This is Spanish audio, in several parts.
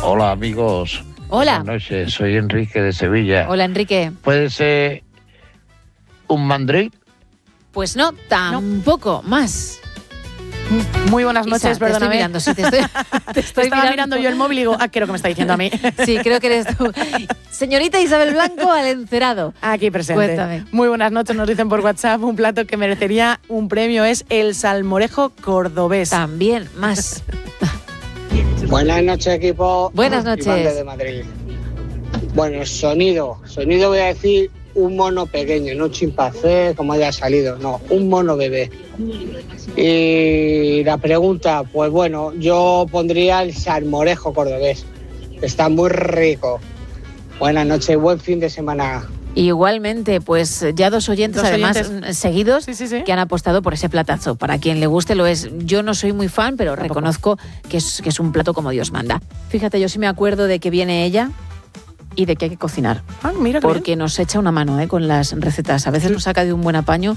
Hola, amigos. Hola. Buenas noches, soy Enrique de Sevilla. Hola, Enrique. ¿Puede ser un mandril? Pues no, tampoco, más. Muy buenas noches, Isa, perdóname. Te estoy mirando, sí, te estoy Estaba mirando yo el móvil y digo, creo que me está diciendo a mí. Sí, creo que eres tú. Señorita Isabel Blanco, al encerado. Aquí presente. Cuéntame. Muy buenas noches, nos dicen por WhatsApp, un plato que merecería un premio es el salmorejo cordobés. También, más. Buenas noches, equipo. Buenas noches. Iván desde Madrid. Bueno, sonido voy a decir un mono pequeño, no un chimpancé como haya salido, no, un mono bebé. Y la pregunta, pues bueno, yo pondría el salmorejo cordobés, está muy rico. Buenas noches, buen fin de semana. Igualmente, pues ya dos oyentes seguidos sí. que han apostado por ese platazo. Para quien le guste lo es. Yo no soy muy fan, pero reconozco que es un plato como Dios manda. Fíjate, yo sí me acuerdo de que viene ella y de que hay que cocinar. Mira porque nos echa una mano con las recetas. A veces nos saca de un buen apaño,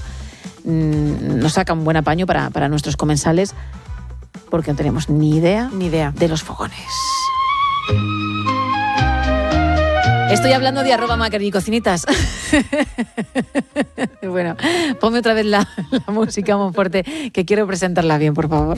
para nuestros comensales, porque no tenemos ni idea de los fogones. Estoy hablando de @macaricocinitas. Bueno, ponme otra vez la música muy fuerte, que quiero presentarla bien, por favor.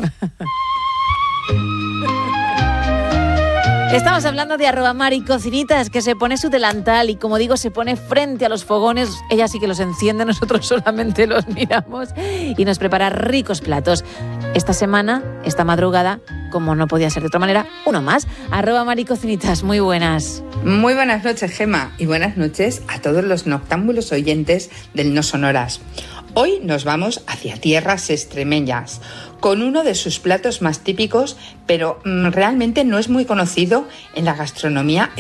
Estamos hablando de @maricocinitas, que se pone su delantal y, como digo, se pone frente a los fogones. Ella sí que los enciende, nosotros solamente los miramos, y nos prepara ricos platos. Esta semana, esta madrugada, como no podía ser de otra manera, uno más. @maricocinitas, muy buenas. Muy buenas noches, Gema, y buenas noches a todos los noctámbulos oyentes del No Sonoras. Hoy nos vamos hacia tierras extremeñas, con uno de sus platos más típicos, pero realmente no es muy conocido en la gastronomía